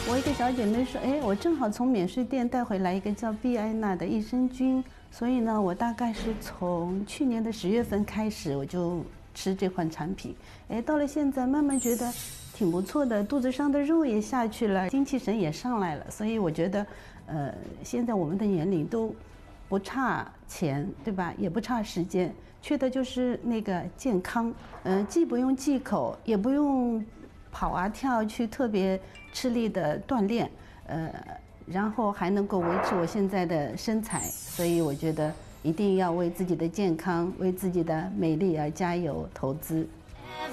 我一个小姐妹说，哎，我正好从免税店带回来一个叫碧安娜的益生菌，所以呢，我大概是从去年的10月份开始，我就吃这款产品。哎，到了现在，慢慢觉得挺不错的，肚子上的肉也下去了，精气神也上来了。所以我觉得，现在我们的年龄都不差钱，对吧？也不差时间，缺的就是那个健康。既不用忌口，也不用跑啊跳去特别吃力的锻炼，然后还能够维持我现在的身材，所以我觉得一定要为自己的健康、为自己的美丽而加油投资。